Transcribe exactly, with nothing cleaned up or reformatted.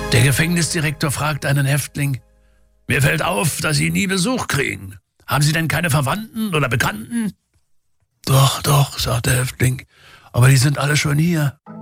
Der Gefängnisdirektor fragt einen Häftling: Mir fällt auf, dass Sie nie Besuch kriegen. Haben Sie denn keine Verwandten oder Bekannten? Doch, doch, sagt der Häftling, aber die sind alle schon hier.